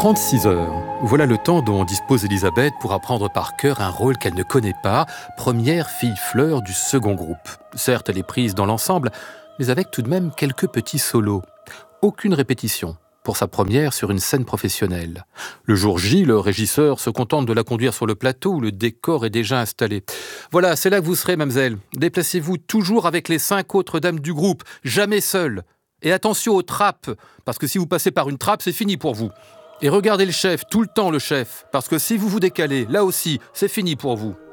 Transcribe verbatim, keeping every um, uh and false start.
trente-six heures. Voilà le temps dont dispose Elisabeth pour apprendre par cœur un rôle qu'elle ne connaît pas, première fille fleur du second groupe. Certes, elle est prise dans l'ensemble, mais avec tout de même quelques petits solos. Aucune répétition pour sa première sur une scène professionnelle. Le jour J, le régisseur se contente de la conduire sur le plateau où le décor est déjà installé. Voilà, c'est là que vous serez, mademoiselle. Déplacez-vous toujours avec les cinq autres dames du groupe, jamais seule. Et attention aux trappes, parce que si vous passez par une trappe, c'est fini pour vous. Et regardez le chef, tout le temps le chef, parce que si vous vous décalez, là aussi, c'est fini pour vous.